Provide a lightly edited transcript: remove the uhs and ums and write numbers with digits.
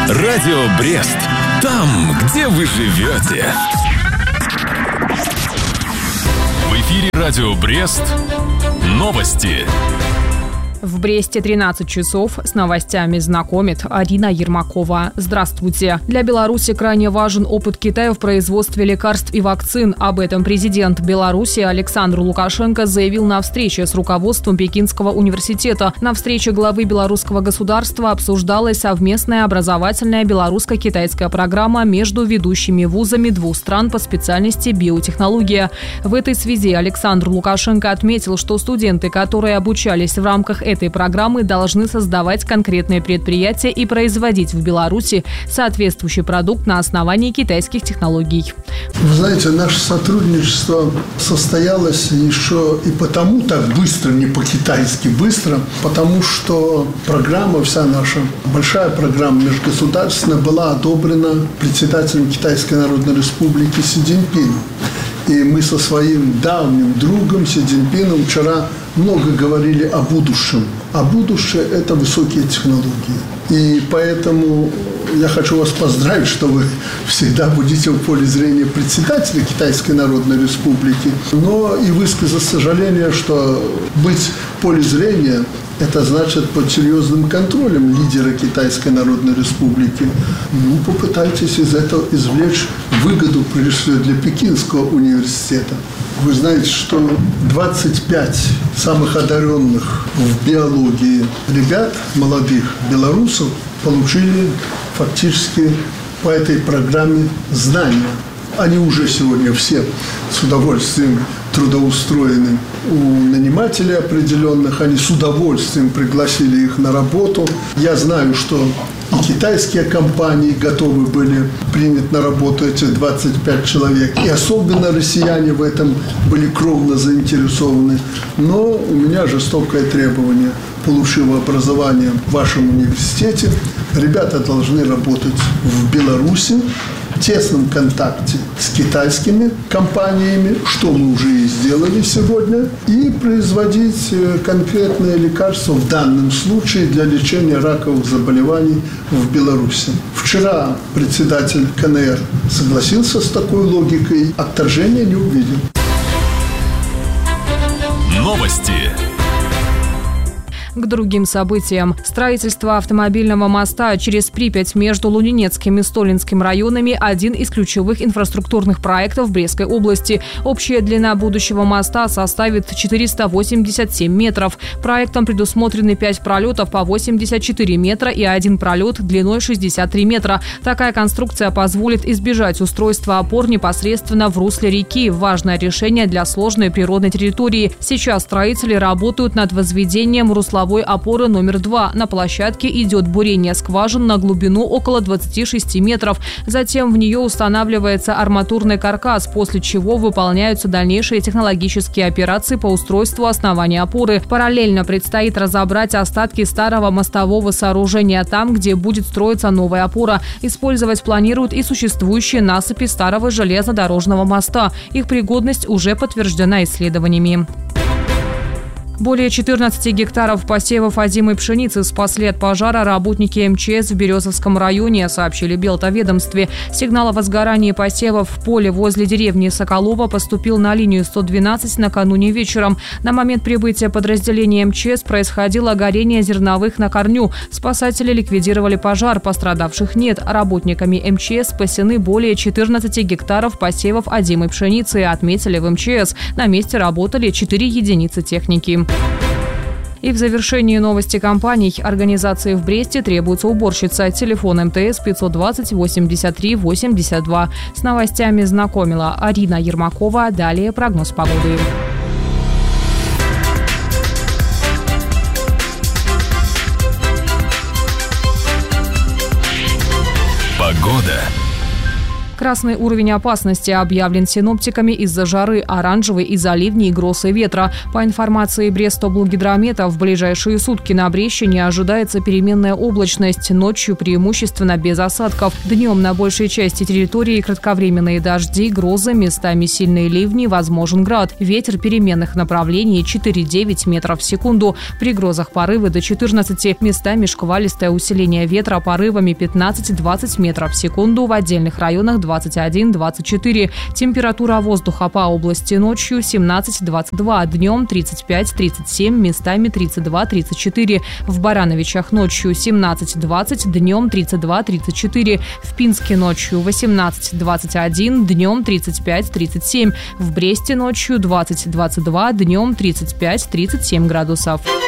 Радио Брест. Там, где вы живете. В эфире Радио Брест. Новости. В Бресте 13 часов. С новостями знакомит Арина Ермакова. Здравствуйте. Для Беларуси крайне важен опыт Китая в производстве лекарств и вакцин. Об этом президент Беларуси Александр Лукашенко заявил на встрече с руководством Пекинского университета. На встрече главы белорусского государства обсуждалась совместная образовательная белорусско-китайская программа между ведущими вузами двух стран по специальности биотехнология. В этой связи Александр Лукашенко отметил, что студенты, которые обучались в рамках этой программы, должны создавать конкретные предприятия и производить в Беларуси соответствующий продукт на основании китайских технологий. Вы знаете, наше сотрудничество состоялось еще и потому так быстро, не по-китайски быстро, потому что программа, вся наша большая программа межгосударственная, была одобрена председателем Китайской Народной Республики Си Цзиньпином. И мы со своим давним другом Си Цзиньпином вчера много говорили о будущем. А будущее – это высокие технологии. И поэтому я хочу вас поздравить, что вы всегда будете в поле зрения председателя Китайской Народной Республики, но и высказать сожаление, что быть в поле зрения – это значит под серьезным контролем лидера Китайской Народной Республики. Попытайтесь из этого извлечь выгоду, прежде всего, для Пекинского университета. Вы знаете, что 25 самых одаренных в биологии ребят, молодых белорусов, получили фактически по этой программе знания. Они уже сегодня все с удовольствием трудоустроены у нанимателей определенных. Они с удовольствием пригласили их на работу. Я знаю, что и китайские компании готовы были принять на работу этих 25 человек. И особенно россияне в этом были кровно заинтересованы. Но у меня жестокое требование. Получив образование в вашем университете, ребята должны работать в Беларуси, в тесном контакте с китайскими компаниями, что мы уже и сделали сегодня, и производить конкретные лекарства в данном случае для лечения раковых заболеваний в Беларуси. Вчера председатель КНР согласился с такой логикой, отторжения не увидел. Новости. К другим событиям. Строительство автомобильного моста через Припять между Лунинецким и Столинским районами – один из ключевых инфраструктурных проектов Брестской области. Общая длина будущего моста составит 487 метров. Проектом предусмотрены 5 пролетов по 84 метра и 1 пролет длиной 63 метра. Такая конструкция позволит избежать устройства опор непосредственно в русле реки. Важное решение для сложной природной территории. Сейчас строители работают над возведением русловой опоры номер 2. На площадке идет бурение скважин на глубину около 26 метров. Затем в нее устанавливается арматурный каркас, после чего выполняются дальнейшие технологические операции по устройству основания опоры. Параллельно предстоит разобрать остатки старого мостового сооружения там, где будет строиться новая опора. Использовать планируют и существующие насыпи старого железнодорожного моста. Их пригодность уже подтверждена исследованиями. Более 14 гектаров посевов озимой пшеницы спасли от пожара работники МЧС в Березовском районе, сообщили в Белтоведомстве. Сигнал о возгорании посевов в поле возле деревни Соколова поступил на линию 112 накануне вечером. На момент прибытия подразделения МЧС происходило горение зерновых на корню. Спасатели ликвидировали пожар, пострадавших нет. Работниками МЧС спасены более 14 гектаров посевов озимой пшеницы, отметили в МЧС. На месте работали 4 единицы техники. И в завершении новости компаний. Организации в Бресте требуется уборщица. Телефон МТС 520 83 82. С новостями знакомила Арина Ермакова. Далее прогноз погоды. Погода. Красный уровень опасности объявлен синоптиками из-за жары, оранжевый из-за ливней, гроз и ветра. По информации Брестоблгидромета, в ближайшие сутки на Брещине ожидается переменная облачность, ночью преимущественно без осадков. Днем на большей части территории кратковременные дожди, грозы, местами сильные ливни, возможен град. Ветер переменных направлений 4-9 метров в секунду. При грозах порывы до 14, местами шквалистое усиление ветра порывами 15-20 метров в секунду, в отдельных районах 21-24. Температура воздуха по области ночью 17-22, днем 35-37, местами 32-34. В Барановичах ночью 17-20, днем 32-34. В Пинске ночью 18-21, днем 35-37. В Бресте ночью 20-22, днем 35-37 градусов.